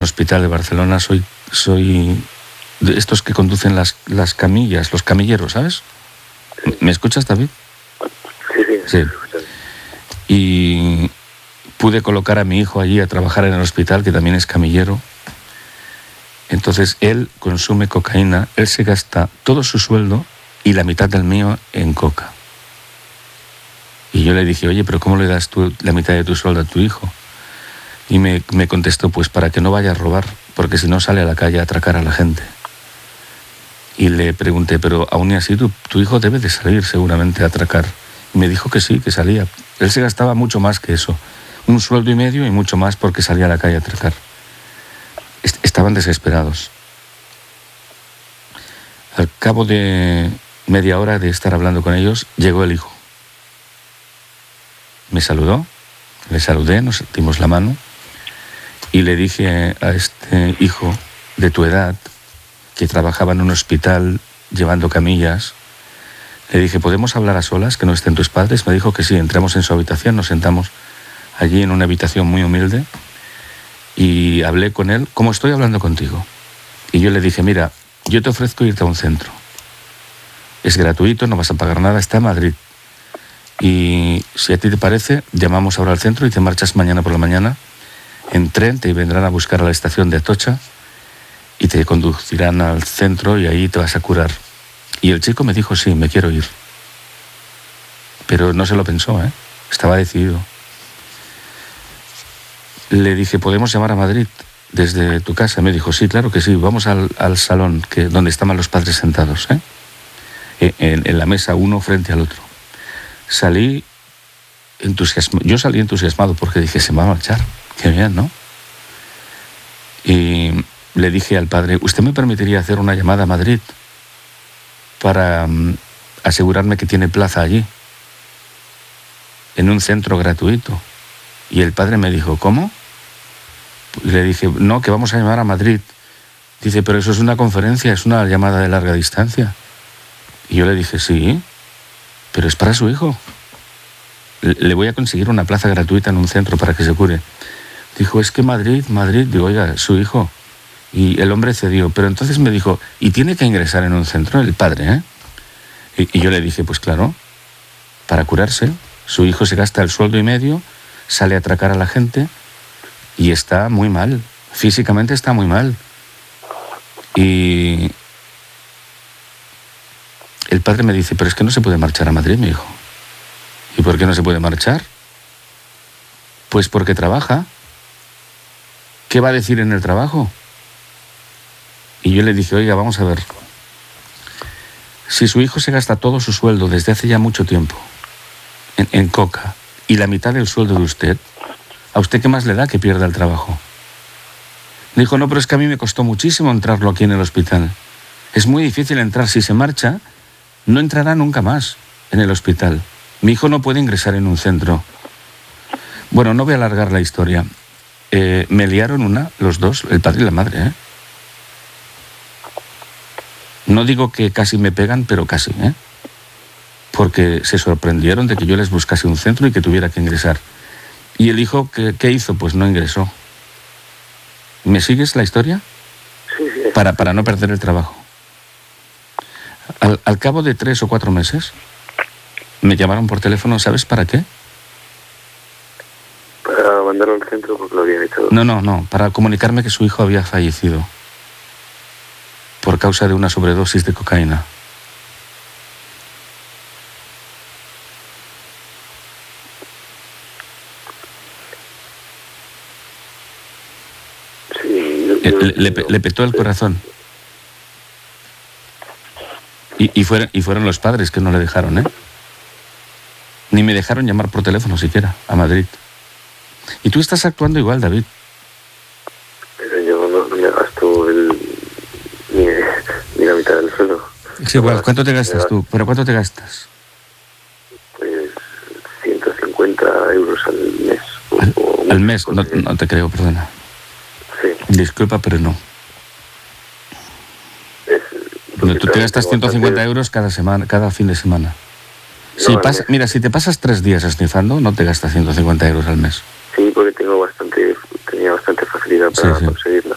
hospital de Barcelona soy de estos que conducen las camillas, los camilleros, ¿sabes? ¿Me escuchas, David? Sí. Y pude colocar a mi hijo allí a trabajar en el hospital, que también es camillero. Entonces él consume cocaína, él se gasta todo su sueldo y la mitad del mío en coca. Y yo le dije, oye, pero ¿cómo le das tú la mitad de tu sueldo a tu hijo? Y me contestó, pues para que no vaya a robar, porque si no sale a la calle a atracar a la gente. Y le pregunté, pero aún así tu hijo debe de salir seguramente a atracar. Y me dijo que sí, que salía. Él se gastaba mucho más que eso. 1,5 sueldos y mucho más porque salía a la calle a atracar. Estaban desesperados. Al cabo de media hora de estar hablando con ellos, llegó el hijo. Me saludó, le saludé, nos dimos la mano y le dije a este hijo de tu edad, que trabajaba en un hospital llevando camillas, le dije, ¿podemos hablar a solas, que no estén tus padres? Me dijo que sí. Entramos en su habitación, nos sentamos allí en una habitación muy humilde y hablé con él como estoy hablando contigo. Y yo le dije, mira, yo te ofrezco irte a un centro. Es gratuito, no vas a pagar nada, está en Madrid. Y si a ti te parece, llamamos ahora al centro y te marchas mañana por la mañana en tren, te vendrán a buscar a la estación de Atocha y te conducirán al centro y ahí te vas a curar. Y el chico me dijo, sí, me quiero ir. Pero no se lo pensó, estaba decidido. Le dije, ¿podemos llamar a Madrid desde tu casa? Me dijo, sí, claro que sí, vamos al salón donde estaban los padres sentados, en la mesa, uno frente al otro. Salí entusiasmado. Yo salí entusiasmado porque dije, se me va a marchar. Qué bien, ¿no? Y le dije al padre, ¿usted me permitiría hacer una llamada a Madrid para asegurarme que tiene plaza allí, en un centro gratuito? Y el padre me dijo, ¿cómo? Y le dije, no, que vamos a llamar a Madrid. Dice, pero eso es una conferencia, es una llamada de larga distancia. Y yo le dije, sí, pero es para su hijo. Le voy a conseguir una plaza gratuita en un centro para que se cure. Dijo, es que Madrid. Digo, oiga, su hijo. Y el hombre cedió. Pero entonces me dijo, ¿y tiene que ingresar en un centro? El padre, Y yo le dije, pues claro, para curarse. Su hijo se gasta 1,5 sueldos, sale a atracar a la gente y está muy mal. Físicamente está muy mal. Y el padre me dice, pero es que no se puede marchar a Madrid, mi hijo. ¿Y por qué no se puede marchar? Pues porque trabaja. ¿Qué va a decir en el trabajo? Y yo le dije, oiga, vamos a ver. Si su hijo se gasta todo su sueldo desde hace ya mucho tiempo en coca y la mitad del sueldo de usted, ¿a usted qué más le da que pierda el trabajo? Dijo, no, pero es que a mí me costó muchísimo entrarlo aquí en el hospital. Es muy difícil entrar. Si se marcha, no entrará nunca más en el hospital. Mi hijo no puede ingresar en un centro. Bueno, no voy a alargar la historia. Me liaron los dos, el padre y la madre, No digo que casi me pegan, pero casi, Porque se sorprendieron de que yo les buscase un centro y que tuviera que ingresar. Y el hijo, ¿qué hizo? Pues no ingresó. ¿Me sigues la historia? Sí. Para no perder el trabajo. Al cabo de 3 o 4 meses, me llamaron por teléfono, ¿sabes para qué? Para mandarlo al centro porque lo habían hecho. No, para comunicarme que su hijo había fallecido por causa de una sobredosis de cocaína. Sí, le petó el corazón. Y fueron los padres que no le dejaron, Ni me dejaron llamar por teléfono siquiera a Madrid. Y tú estás actuando igual, David. Pero yo no me gasto ni la mitad del sueldo. Sí, igual. ¿Cuánto te gastas tú? ¿Pero cuánto te gastas? Pues 150 euros al mes. ¿Al mes? No te creo, perdona. Sí. Disculpa, pero no. Tú te gastas 150 euros cada semana, cada fin de semana. Mira, si te pasas 3 días esnifando, no te gastas 150 euros al mes. Sí, porque tenía bastante facilidad para conseguir